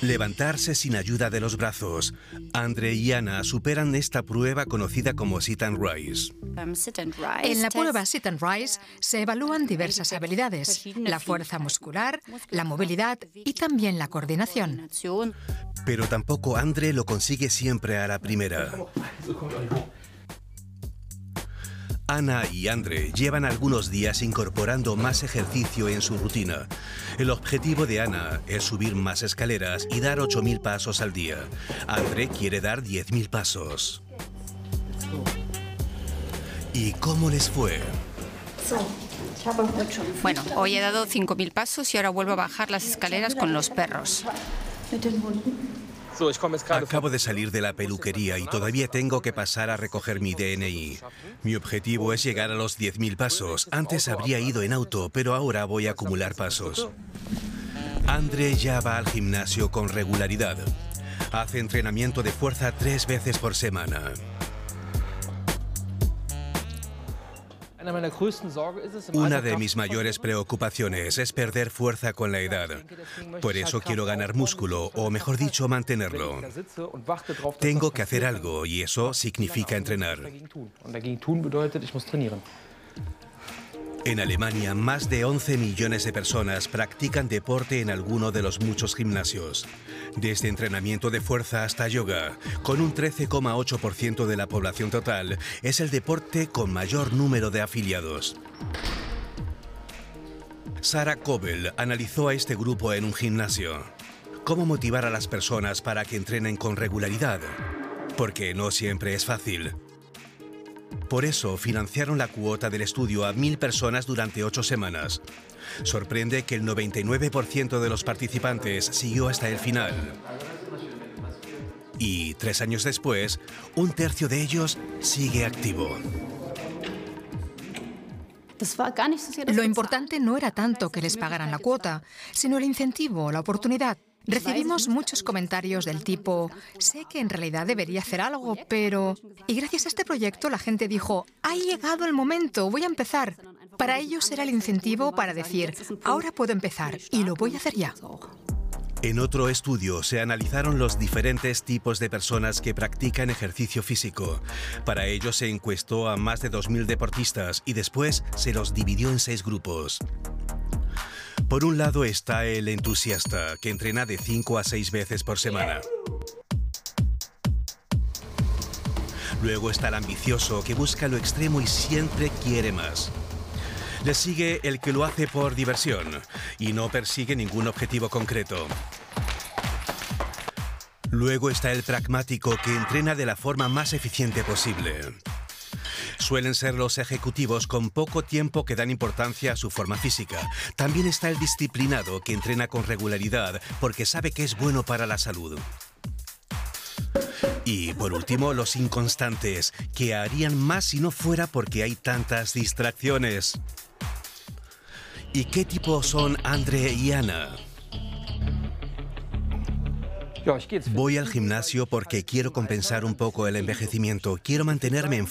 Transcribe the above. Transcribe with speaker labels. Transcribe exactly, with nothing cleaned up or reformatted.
Speaker 1: Levantarse sin ayuda de los brazos. Andre y Anna superan esta prueba conocida como Sit and Rise.
Speaker 2: En la prueba Sit and Rise se evalúan diversas habilidades, la fuerza muscular, la movilidad y también la coordinación.
Speaker 1: Pero tampoco Andre lo consigue siempre a la primera. Anna y Andre llevan algunos días incorporando más ejercicio en su rutina. El objetivo de Anna es subir más escaleras y dar ocho mil pasos al día. Andre quiere dar diez mil pasos. ¿Y cómo les fue?
Speaker 3: Bueno, hoy he dado cinco mil pasos y ahora vuelvo a bajar las escaleras con los perros.
Speaker 1: Acabo de salir de la peluquería y todavía tengo que pasar a recoger mi D N I. Mi objetivo es llegar a los diez mil pasos. Antes habría ido en auto, pero ahora voy a acumular pasos. Andre ya va al gimnasio con regularidad. Hace entrenamiento de fuerza tres veces por semana. Una de mis mayores preocupaciones es perder fuerza con la edad. Por eso quiero ganar músculo, o mejor dicho, mantenerlo. Tengo que hacer algo y eso significa entrenar. En Alemania, más de once millones de personas practican deporte en alguno de los muchos gimnasios. Desde entrenamiento de fuerza hasta yoga, con un trece coma ocho por ciento de la población total, es el deporte con mayor número de afiliados. Sarah Kobel analizó a este grupo en un gimnasio. ¿Cómo motivar a las personas para que entrenen con regularidad? Porque no siempre es fácil. Por eso financiaron la cuota del estudio a mil personas durante ocho semanas. Sorprende que el noventa y nueve por ciento de los participantes siguió hasta el final. Y tres años después, un tercio de ellos sigue activo.
Speaker 2: Lo importante no era tanto que les pagaran la cuota, sino el incentivo, la oportunidad. Recibimos muchos comentarios del tipo, sé que en realidad debería hacer algo, pero... Y gracias a este proyecto la gente dijo, ha llegado el momento, voy a empezar. Para ellos era el incentivo para decir, ahora puedo empezar y lo voy a hacer ya.
Speaker 1: En otro estudio se analizaron los diferentes tipos de personas que practican ejercicio físico. Para ello se encuestó a más de dos mil deportistas y después se los dividió en seis grupos. Por un lado está el entusiasta, que entrena de cinco a seis veces por semana. Luego está el ambicioso, que busca lo extremo y siempre quiere más. Le sigue el que lo hace por diversión y no persigue ningún objetivo concreto. Luego está el pragmático, que entrena de la forma más eficiente posible. Suelen ser los ejecutivos con poco tiempo que dan importancia a su forma física. También está el disciplinado, que entrena con regularidad porque sabe que es bueno para la salud. Y por último, los inconstantes, que harían más si no fuera porque hay tantas distracciones. ¿Y qué tipo son Andre y Anna? Voy al gimnasio porque quiero compensar un poco el envejecimiento. Quiero mantenerme en